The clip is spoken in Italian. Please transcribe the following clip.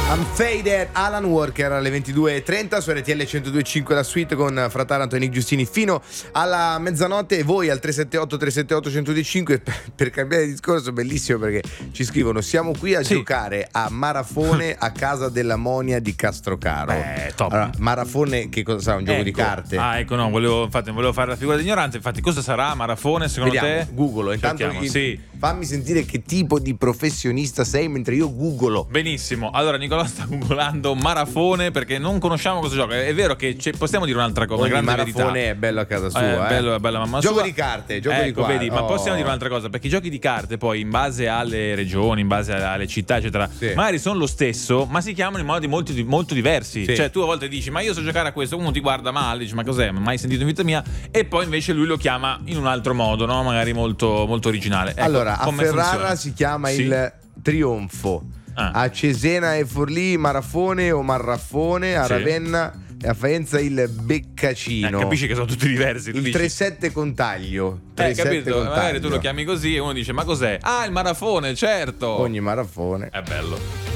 Unfaded, Alan Walker alle 22.30 su RTL 102.5 la suite con Fra Taranto e Nick Giustini fino alla mezzanotte, e voi al 378-378-1025 per cambiare discorso. Bellissimo, perché ci scrivono: siamo qui a giocare a Marafone a casa della Monia di Castrocaro. Top. Allora, Marafone che cosa sarà? Un gioco di carte? Ecco, no, volevo fare la figura di ignorante. Infatti, cosa sarà Marafone secondo te? Googolo, intanto fammi sentire che tipo di professionista sei mentre io googolo. Benissimo, allora Nicolò sta googolando Marafone perché non conosciamo questo gioco. È vero che possiamo dire un'altra cosa, una grande Marafone verità. È bello a casa sua, bello, bella mamma gioco sua. di carte, gioco ecco, di quadri. vedi, ma possiamo dire un'altra cosa, perché i giochi di carte poi in base alle regioni, in base alle città eccetera, magari sono lo stesso ma si chiamano in modi molto diversi. Cioè tu a volte dici ma io so giocare a questo, uno ti guarda male, dici ma cos'è, mai sentito in vita mia, e poi invece lui lo chiama in un altro modo, no? Magari molto, molto originale. Ecco, allora a Ferrara si chiama il Trionfo, a Cesena e Forlì Marafone o Marraffone, a Ravenna e a Faenza il Beccacino. Capisci che sono tutti diversi. Il 3-7 Contaglio. 3-7 capito? Contaglio. Magari tu lo chiami così e uno dice ma cos'è? Ah, il Marafone, certo. Ogni Marafone è bello.